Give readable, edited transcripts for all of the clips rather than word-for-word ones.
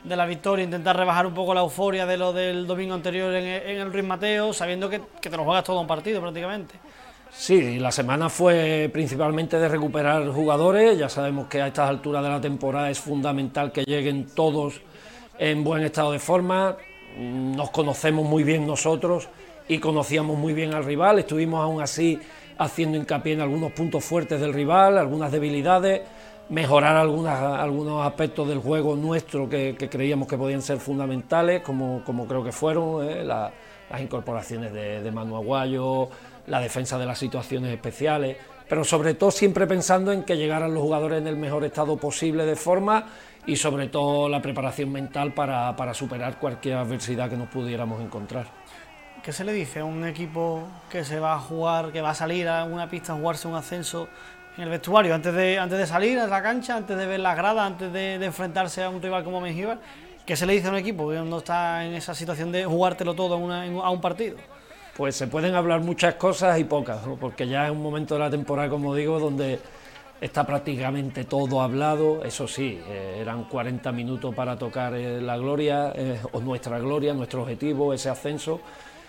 de la victoria, intentar rebajar un poco la euforia de lo del domingo anterior en el Ruiz Mateo, sabiendo que te lo juegas todo un partido prácticamente. Sí, la semana fue principalmente de recuperar jugadores. Ya sabemos que a estas alturas de la temporada es fundamental que lleguen todos en buen estado de forma. Nos conocemos muy bien nosotros y conocíamos muy bien al rival. Estuvimos aún así haciendo hincapié en algunos puntos fuertes del rival, algunas debilidades, mejorar algunos aspectos del juego nuestro que creíamos que podían ser fundamentales, como creo que fueron, las incorporaciones de Manu Aguayo, la defensa de las situaciones especiales, pero sobre todo siempre pensando en que llegaran los jugadores en el mejor estado posible de forma y sobre todo la preparación mental para superar cualquier adversidad que nos pudiéramos encontrar. ¿Qué se le dice a un equipo que se va a jugar, que va a salir a una pista a jugarse un ascenso en el vestuario, antes de salir a la cancha, antes de ver las gradas, antes de enfrentarse a un rival como Mengíbar? ¿Qué se le dice a un equipo que no está en esa situación de jugártelo todo a un partido? Pues se pueden hablar muchas cosas y pocas, ¿no? Porque ya es un momento de la temporada, como digo, donde está prácticamente todo hablado. Eso sí, eran 40 minutos para tocar la gloria, o nuestra gloria, nuestro objetivo, ese ascenso,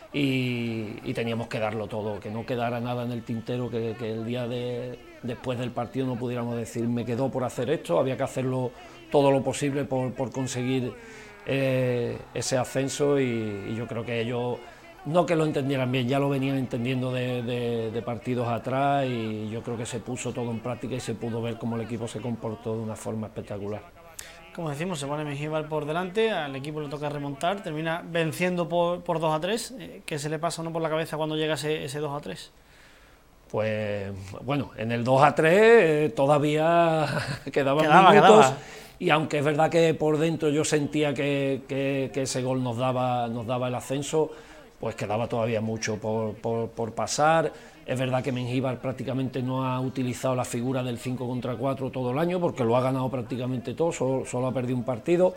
y teníamos que darlo todo, que no quedara nada en el tintero, que el día después del partido no pudiéramos decir me quedó por hacer esto. Había que hacerlo todo lo posible por conseguir ese ascenso, y yo creo que ellos, no que lo entendieran bien, ya lo venían entendiendo de partidos atrás, y yo creo que se puso todo en práctica y se pudo ver cómo el equipo se comportó de una forma espectacular. Como decimos, se pone Mengíbar por delante, al equipo le toca remontar, termina venciendo por 2-3. ¿Qué se le pasa a uno por la cabeza cuando llega ese 2-3? Pues bueno, en el 2-3 todavía quedaban minutos. Y aunque es verdad que por dentro yo sentía que ese gol nos daba el ascenso, pues quedaba todavía mucho por pasar. Es verdad que Mengíbar prácticamente no ha utilizado la figura del 5 contra 4 todo el año, porque lo ha ganado prácticamente todo, solo ha perdido un partido.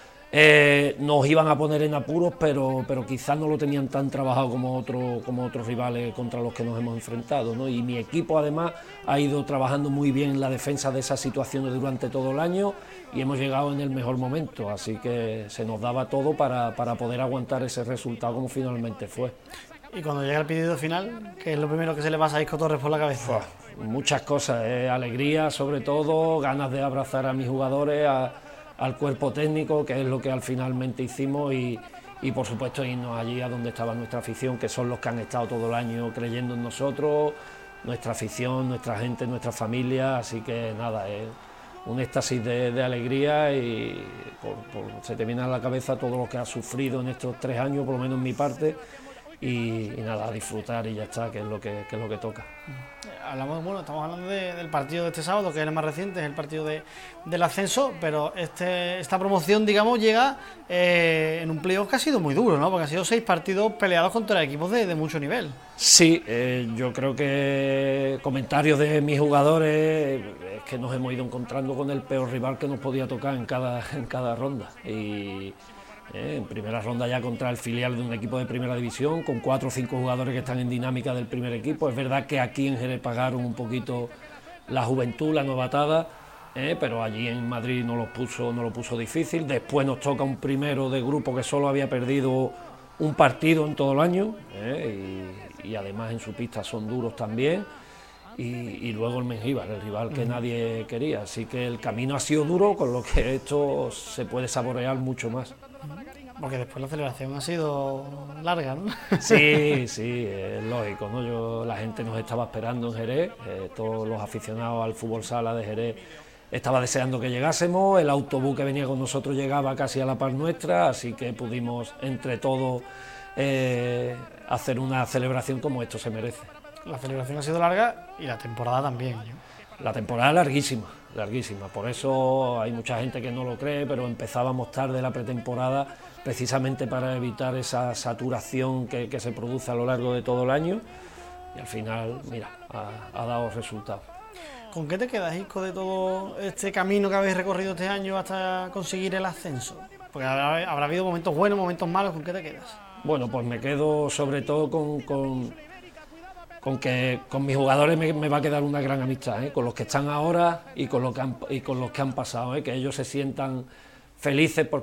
Nos iban a poner en apuros, pero quizás no lo tenían tan trabajado como otros rivales contra los que nos hemos enfrentado, ¿no? Y mi equipo además ha ido trabajando muy bien en la defensa de esas situaciones durante todo el año, y hemos llegado en el mejor momento, así que se nos daba todo para poder aguantar ese resultado como finalmente fue. Y cuando llega el pedido final, ¿qué es lo primero que se le pasa a Isco Torres por la cabeza? Muchas cosas, alegría sobre todo, ganas de abrazar a mis jugadores, al cuerpo técnico, que es lo que finalmente hicimos, y por supuesto irnos allí a donde estaba nuestra afición, que son los que han estado todo el año creyendo en nosotros, nuestra afición, nuestra gente, nuestra familia, así que nada, es un éxtasis de alegría, y se te viene a la cabeza todo lo que has sufrido en estos 3 años, por lo menos en mi parte, y nada, a disfrutar y ya está, que es lo que toca. Estamos hablando del partido de este sábado, que es el más reciente, es el partido del ascenso, pero esta promoción, digamos, llega en un playoff que ha sido muy duro, ¿no? Porque han sido 6 partidos peleados contra equipos de mucho nivel. Sí, yo creo que comentarios de mis jugadores es que nos hemos ido encontrando con el peor rival que nos podía tocar en cada ronda, y en primera ronda ya contra el filial de un equipo de primera división, con 4 o 5 jugadores que están en dinámica del primer equipo. Es verdad que aquí en Jerez pagaron un poquito la juventud, la novatada, pero allí en Madrid no lo puso difícil. Después nos toca un primero de grupo que solo había perdido un partido en todo el año, y además en su pista son duros también. Y luego el Mengíbar, el rival que nadie quería, así que el camino ha sido duro, con lo que esto se puede saborear mucho más. Porque después la celebración ha sido larga, ¿no? Sí, es lógico, ¿no? La gente nos estaba esperando en Jerez, todos los aficionados al fútbol sala de Jerez estaba deseando que llegásemos, el autobús que venía con nosotros llegaba casi a la par nuestra, así que pudimos entre todos hacer una celebración como esto se merece. La celebración ha sido larga y la temporada también, ¿no? La temporada es larguísima, por eso hay mucha gente que no lo cree, pero empezábamos tarde la pretemporada precisamente para evitar esa saturación que se produce a lo largo de todo el año, y al final, mira, ha dado resultados. ¿Con qué te quedas, Isco, de todo este camino que habéis recorrido este año hasta conseguir el ascenso? Porque habrá habido momentos buenos, momentos malos, ¿con qué te quedas? Bueno, pues me quedo sobre todo con que con mis jugadores me va a quedar una gran amistad, con los que están ahora y con los que han pasado, que ellos se sientan felices porque